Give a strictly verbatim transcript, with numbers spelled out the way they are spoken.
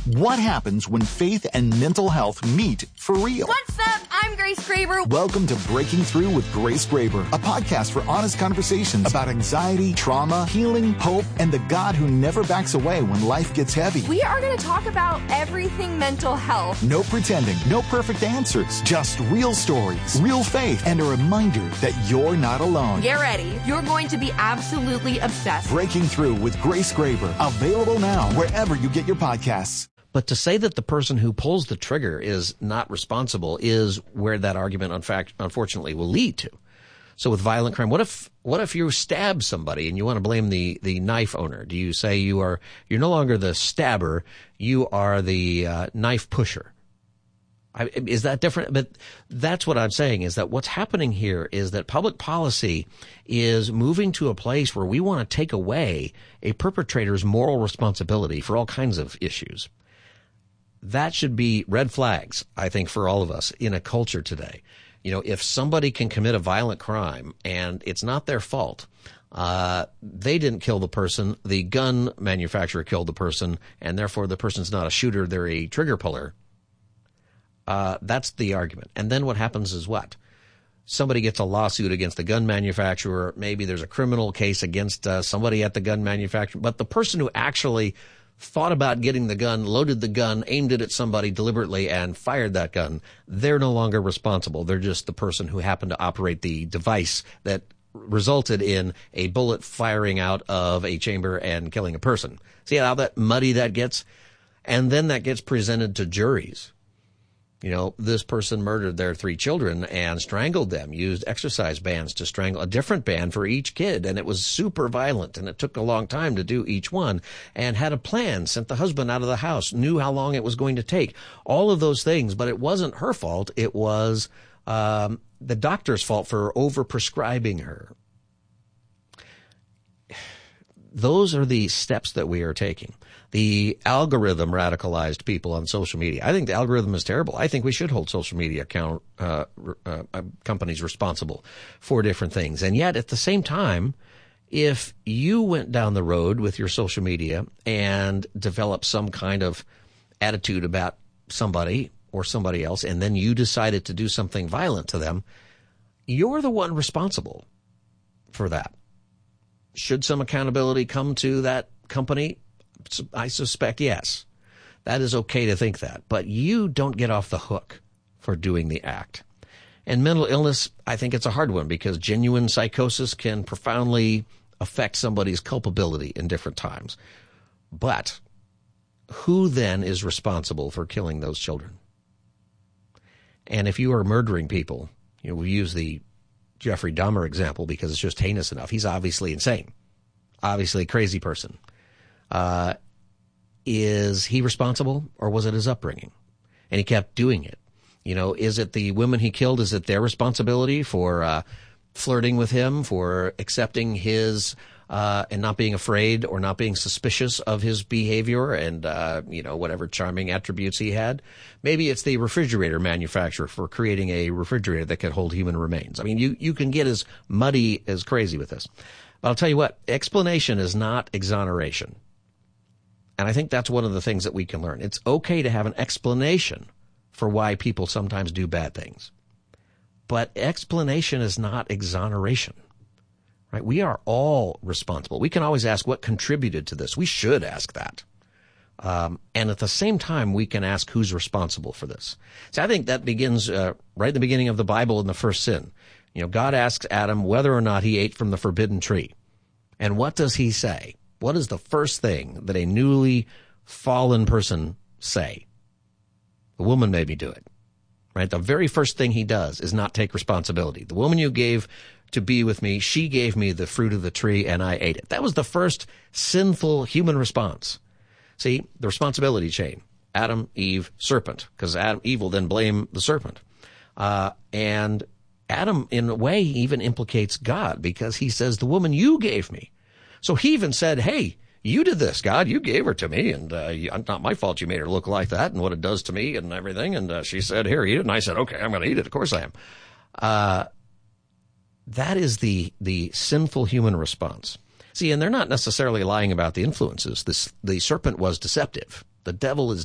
What happens when faith and mental health meet for real? What's up? I'm Grace Graber. Welcome to Breaking Through with Grace Graber, a podcast for honest conversations about anxiety, trauma, healing, hope, and the God who never backs away when life gets heavy. We are going to talk about everything mental health. No pretending, no perfect answers, just real stories, real faith, and a reminder that you're not alone. Get ready. You're going to be absolutely obsessed. Breaking Through with Grace Graber, available now wherever you get your podcasts. But to say that the person who pulls the trigger is not responsible is where that argument, in fact, unfortunately, will lead to. So with violent crime, what if what if you stab somebody and you want to blame the, the knife owner? Do you say you are you're no longer the stabber, you are the uh, knife pusher? I, is that different? But that's what I'm saying, is that what's happening here is that public policy is moving to a place where we want to take away a perpetrator's moral responsibility for all kinds of issues. That should be red flags, I think, for all of us in a culture today. You know, if somebody can commit a violent crime and it's not their fault, uh, they didn't kill the person, the gun manufacturer killed the person, and therefore the person's not a shooter, they're a trigger puller. Uh, that's the argument. And then what happens is what? Somebody gets a lawsuit against the gun manufacturer. Maybe there's a criminal case against uh, somebody at the gun manufacturer. But the person who actually thought about getting the gun, loaded the gun, aimed it at somebody deliberately, and fired that gun, they're no longer responsible. They're just the person who happened to operate the device that resulted in a bullet firing out of a chamber and killing a person. See how that muddy that gets? And then that gets presented to juries. You know, this person murdered their three children and strangled them, used exercise bands to strangle, a different band for each kid. And it was super violent, and it took a long time to do each one, and had a plan, sent the husband out of the house, knew how long it was going to take, all of those things. But it wasn't her fault. It was um, the doctor's fault for overprescribing her. Those are the steps that we are taking. The algorithm radicalized people on social media. I think the algorithm is terrible. I think we should hold social media account, uh, uh, companies responsible for different things. And yet, at the same time, if you went down the road with your social media and developed some kind of attitude about somebody or somebody else, and then you decided to do something violent to them, you're the one responsible for that. Should some accountability come to that company? I suspect yes. That is okay to think that. But you don't get off the hook for doing the act. And mental illness, I think it's a hard one, because genuine psychosis can profoundly affect somebody's culpability in different times. But who then is responsible for killing those children? And if you are murdering people, you know, we use the Jeffrey Dahmer example because it's just heinous enough. He's obviously insane, obviously a crazy person. Uh, is he responsible, or was it his upbringing? And he kept doing it. You know, is it the women he killed? Is it their responsibility for uh, flirting with him, for accepting his uh, and not being afraid or not being suspicious of his behavior and, uh, you know, whatever charming attributes he had? Maybe it's the refrigerator manufacturer for creating a refrigerator that could hold human remains. I mean, you, you can get as muddy as crazy with this. But I'll tell you what, explanation is not exoneration. And I think that's one of the things that we can learn. It's okay to have an explanation for why people sometimes do bad things. But explanation is not exoneration. Right? We are all responsible. We can always ask what contributed to this. We should ask that. Um, and at the same time, we can ask who's responsible for this. So I think that begins uh, right at the beginning of the Bible in the first sin. You know, God asks Adam whether or not he ate from the forbidden tree. And what does he say? What is the first thing that a newly fallen person say? The woman made me do it. Right? The very first thing he does is not take responsibility. The woman you gave to be with me, she gave me the fruit of the tree and I ate it. That was the first sinful human response. See, the responsibility chain. Adam, Eve, serpent. Because Adam, Eve will then blame the serpent. Uh, and Adam, in a way, even implicates God, because he says, the woman you gave me. So he even said, hey, you did this, God. You gave her to me, and uh, not my fault you made her look like that and what it does to me and everything. And uh, she said, here, eat it. And I said, okay, I'm going to eat it. Of course I am. Uh, that is the the sinful human response. See, and they're not necessarily lying about the influences. This, the serpent was deceptive. The devil is